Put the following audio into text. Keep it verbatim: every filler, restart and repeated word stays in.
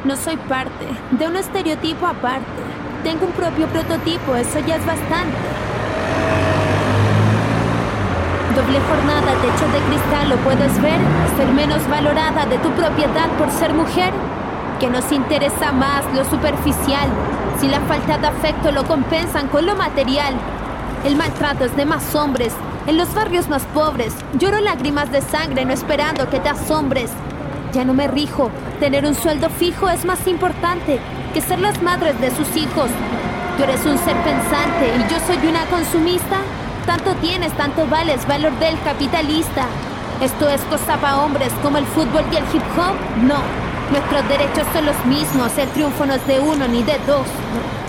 No soy parte de un estereotipo aparte. Tengo un propio prototipo, eso ya es bastante. Doble jornada, techo de cristal, ¿lo puedes ver? Ser menos valorada de tu propiedad por ser mujer. Que nos interesa más lo superficial, si la falta de afecto lo compensan con lo material. El maltrato es de más hombres, en los barrios más pobres. Lloro lágrimas de sangre no esperando que te asombres. Ya no me rijo, tener un sueldo fijo es más importante que ser las madres de sus hijos. Tú eres un ser pensante y yo soy una consumista. Tanto tienes, tanto vales, valor del capitalista. ¿Esto es cosa para hombres como el fútbol y el hip hop? No, nuestros derechos son los mismos, el triunfo no es de uno ni de dos, no.